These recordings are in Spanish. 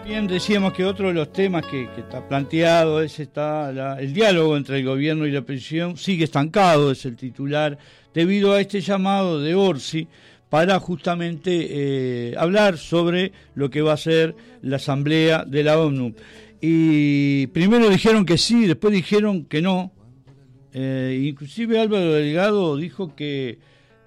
Bien, decíamos que otro de los temas que está planteado es el diálogo entre el gobierno y la oposición sigue estancado, es el titular, debido a este llamado de Orsi para justamente hablar sobre lo que va a ser la asamblea de la ONU. Y primero dijeron que sí, después dijeron que no. Inclusive Álvaro Delgado dijo que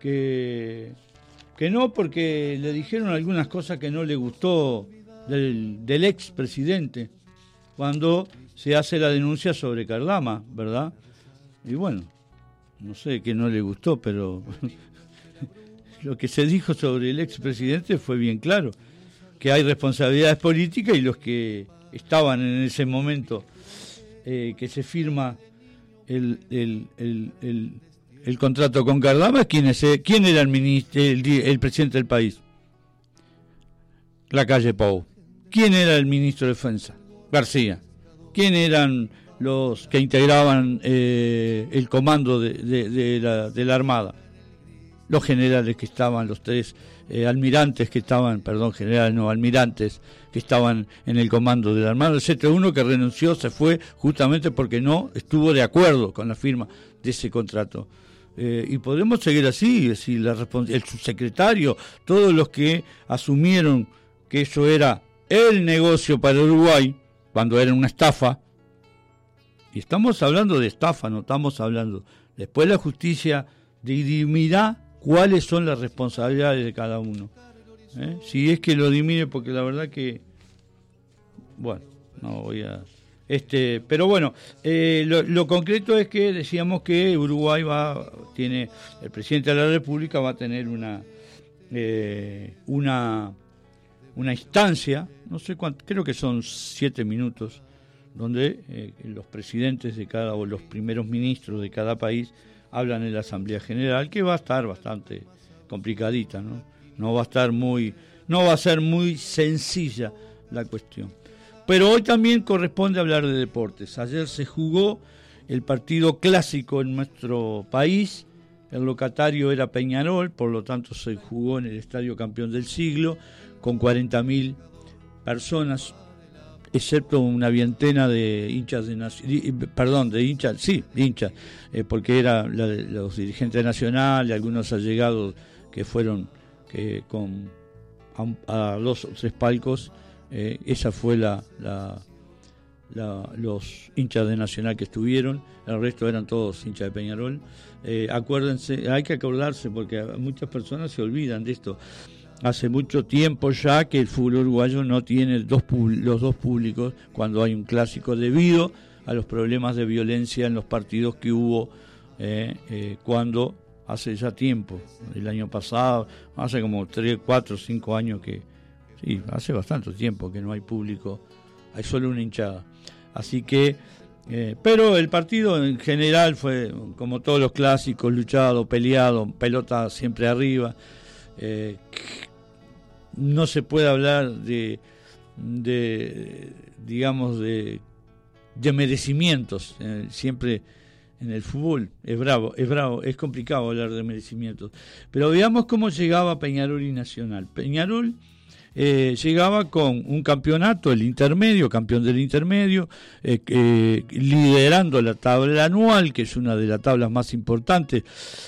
no, porque le dijeron algunas cosas que no le gustó del ex presidente cuando se hace la denuncia sobre Cardama, ¿verdad? Y bueno, no sé qué no le gustó, pero lo que se dijo sobre el ex presidente fue bien claro, que hay responsabilidades políticas y los que estaban en ese momento que se firma el contrato con Cardama, ¿quién era el presidente del país? Lacalle Pou. ¿Quién era el ministro de Defensa? García. ¿Quién eran los que integraban el comando de la Armada? Los generales que estaban, los tres almirantes que estaban, almirantes que estaban en el comando de la Armada. Excepto uno que renunció, se fue justamente porque no estuvo de acuerdo con la firma de ese contrato. Y podemos seguir así, es decir, el subsecretario, todos los que asumieron que eso era el negocio para Uruguay, cuando era una estafa, y estamos hablando de estafa, no estamos hablando, después la justicia dirimirá cuáles son las responsabilidades de cada uno, si es que lo dimine, porque la verdad que, bueno, no voy a... pero bueno, lo concreto es que decíamos que Uruguay tiene, el presidente de la República va a tener una instancia, no sé cuánto, creo que son 7 minutos, donde los presidentes o los primeros ministros de cada país hablan en la Asamblea General, que va a estar bastante complicadita, no va a ser muy sencilla la cuestión. Pero hoy también corresponde hablar de deportes. Ayer se jugó el partido clásico en nuestro país. El locatario era Peñarol, por lo tanto se jugó en el Estadio Campeón del Siglo, con 40.000 personas, excepto una veintena de hinchas porque era los dirigentes de Nacional y algunos allegados que fueron a 2 o 3 palcos. Esa fue los hinchas de Nacional que estuvieron, el resto eran todos hinchas de Peñarol. Acuérdense, hay que acordarse porque muchas personas se olvidan de esto. Hace mucho tiempo ya que el fútbol uruguayo no tiene los dos públicos cuando hay un clásico, debido a los problemas de violencia en los partidos que hubo cuando hace ya tiempo, el año pasado, hace como 3, 4, 5 años que... Sí, hace bastante tiempo que no hay público, hay solo una hinchada. Así que, pero el partido en general fue, como todos los clásicos, luchado, peleado, pelota siempre arriba. No se puede hablar de merecimientos, siempre en el fútbol es bravo, es complicado hablar de merecimientos. Pero veamos cómo llegaba Peñarol y Nacional. Peñarol llegaba con un campeonato, el intermedio, campeón del intermedio, liderando la tabla anual, que es una de las tablas más importantes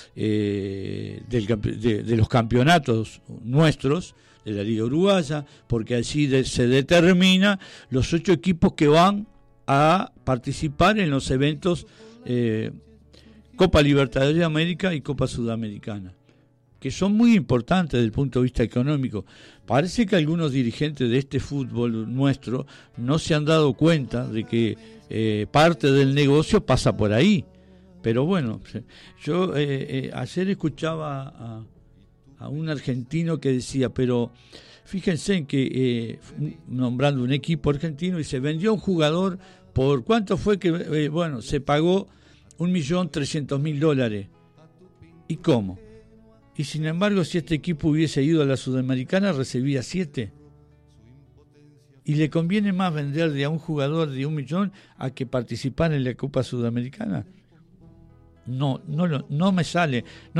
de los campeonatos nuestros, de la Liga Uruguaya, porque allí se determina los 8 equipos que van a participar en los eventos Copa Libertadores de América y Copa Sudamericana, que son muy importantes desde el punto de vista económico. Parece que algunos dirigentes de este fútbol nuestro no se han dado cuenta de que parte del negocio pasa por ahí. Pero bueno, yo ayer escuchaba a un argentino que decía, pero fíjense en que, nombrando un equipo argentino, y se vendió un jugador por, ¿cuánto fue que? Se pagó $1.300.000. ¿Y cómo? Y sin embargo, si este equipo hubiese ido a la Sudamericana, recibía 7. Y le conviene más vender a un jugador de 1 millón a que participar en la Copa Sudamericana. No me sale.